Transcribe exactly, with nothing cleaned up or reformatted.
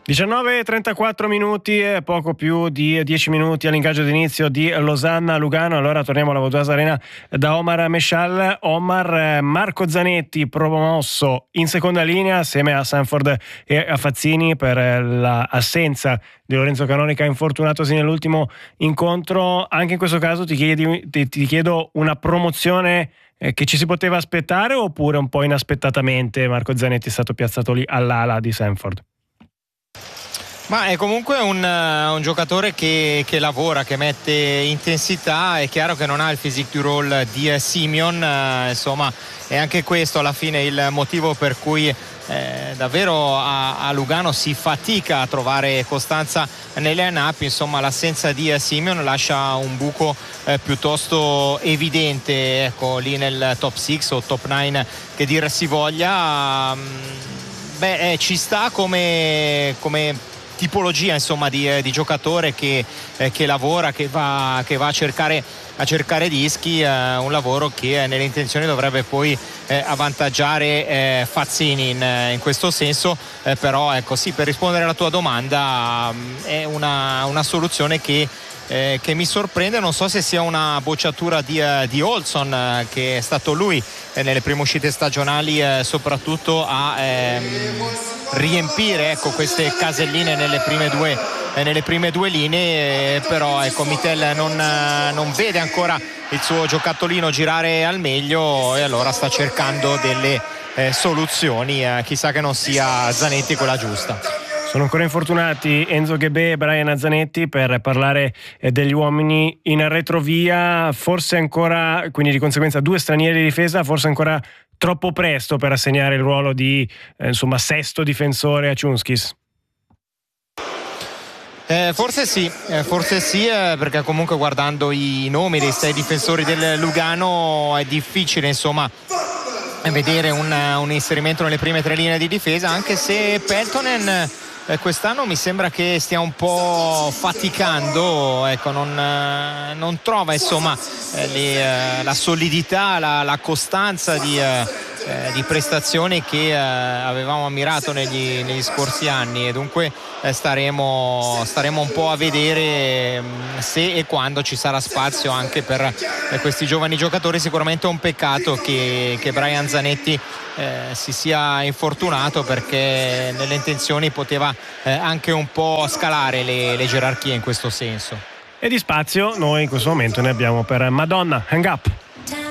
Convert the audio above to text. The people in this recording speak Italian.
diciannove e trentaquattro minuti e poco più di dieci minuti all'ingaggio d'inizio di Losanna-Lugano. Allora torniamo alla Vaudoise Arena da Omar Meshal. Omar, Marco Zanetti promosso in seconda linea assieme a Sanford e a Fazzini per l'assenza di Lorenzo Canonica infortunatosi nell'ultimo incontro. Anche in questo caso ti, chiedi, ti, ti chiedo una promozione che ci si poteva aspettare, oppure un po' inaspettatamente Marco Zanetti è stato piazzato lì all'ala di Sanford? Ma è comunque un, un giocatore che, che lavora, che mette intensità. È chiaro che non ha il physique du rôle di Simeon, eh, insomma è anche questo alla fine il motivo per cui eh, davvero a, a Lugano si fatica a trovare costanza nelle line-up. Insomma l'assenza di Simeon lascia un buco eh, piuttosto evidente, ecco, lì nel top sei o top nove che dir si voglia. Beh, eh, ci sta come, come tipologia insomma di, di giocatore che, eh, che lavora, che va, che va a cercare a cercare dischi, eh, un lavoro che eh, nelle intenzioni dovrebbe poi eh, avvantaggiare eh, Fazzini in, in questo senso, eh, però ecco sì, per rispondere alla tua domanda mh, è una, una soluzione che Eh, che mi sorprende. Non so se sia una bocciatura di, uh, di Olson, uh, che è stato lui eh, nelle prime uscite stagionali uh, soprattutto a ehm, riempire ecco, queste caselline nelle prime due, eh, nelle prime due linee, eh, però ecco, Mitel non, uh, non vede ancora il suo giocattolino girare al meglio e allora sta cercando delle eh, soluzioni, eh, chissà che non sia Zanetti quella giusta. Sono ancora infortunati Enzo Ghebè e Brian Zanetti per parlare degli uomini in retrovia. Forse ancora, quindi di conseguenza due stranieri di difesa, forse ancora troppo presto per assegnare il ruolo di eh, insomma sesto difensore a Ciunskis. Eh, forse sì, eh, forse sì, eh, perché comunque guardando i nomi dei sei difensori del Lugano è difficile insomma vedere un, un inserimento nelle prime tre linee di difesa, anche se Peltonen Eh, quest'anno mi sembra che stia un po' faticando, ecco, non, eh, non trova insomma eh, le, eh, la solidità, la, la costanza di, eh, eh, di prestazioni che eh, avevamo ammirato negli, negli scorsi anni, e dunque eh, staremo, staremo un po' a vedere mh, se e quando ci sarà spazio anche per eh, questi giovani giocatori. Sicuramente è un peccato che, che Brian Zanetti Eh, si sia infortunato, perché nelle intenzioni poteva eh, anche un po' scalare le, le gerarchie in questo senso. E di spazio noi in questo momento ne abbiamo per Madonna Hang Up.